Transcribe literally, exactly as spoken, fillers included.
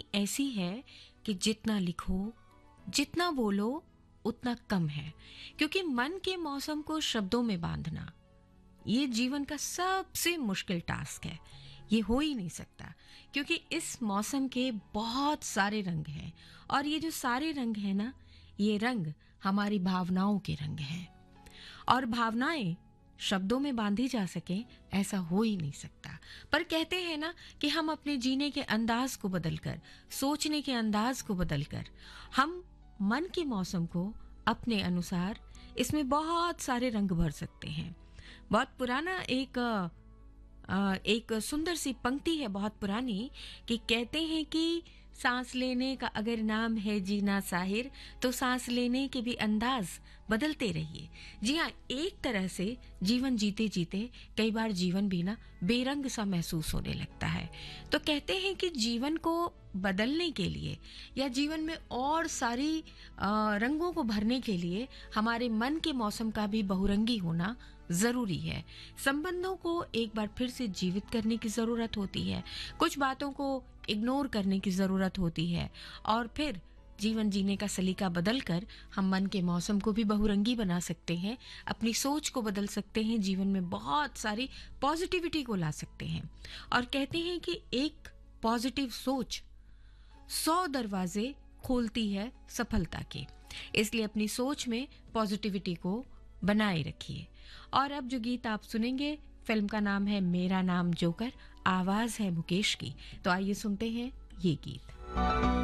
ऐसी है कि जितना लिखो, जितना बोलो, उतना कम है। क्योंकि मन के मौसम को शब्दों में बांधना, ये जीवन का सबसे मुश्किल टास्क है। ये हो ही नहीं सकता, क्योंकि इस मौसम के बहुत सारे रंग हैं, और ये जो सारे रंग हैं ना, ये रंग हमारी भावनाओं के रंग हैं। और भावनाएं शब्दों में बांधी जा सके, ऐसा हो ही नहीं सकता। पर कहते हैं ना कि हम अपने जीने के अंदाज को बदलकर, सोचने के अंदाज को बदलकर, हम मन के मौसम को अपने अनुसार इसमें बहुत सारे रंग भर सकते हैं। बहुत पुराना एक अ, एक सुंदर सी पंक्ति है, बहुत पुरानी, कि कहते हैं कि सांस लेने का अगर नाम है जीना साहिर, तो सांस लेने के भी अंदाज बदलते रहिए। जी हाँ, एक तरह से जीवन जीते जीते कई बार जीवन भी ना बेरंग सा महसूस होने लगता है। तो कहते हैं कि जीवन को बदलने के लिए या जीवन में और सारी अ, रंगों को भरने के लिए हमारे मन के मौसम का भी बहुरंगी होना जरूरी है। संबंधों को एक बार फिर से जीवित करने की जरूरत होती है, कुछ बातों को इग्नोर करने की जरूरत होती है, और फिर जीवन जीने का सलीका बदलकर हम मन के मौसम को भी बहुरंगी बना सकते हैं, अपनी सोच को बदल सकते हैं, जीवन में बहुत सारी पॉजिटिविटी को ला सकते हैं। और कहते हैं कि एक पॉजिटिव सोच सौ दरवाजे खोलती है सफलता के। इसलिए अपनी सोच में पॉजिटिविटी को बनाए रखिए। और अब जो गीत आप सुनेंगे, फिल्म का नाम है मेरा नाम जोकर, आवाज है मुकेश की। तो आइए सुनते हैं ये गीत।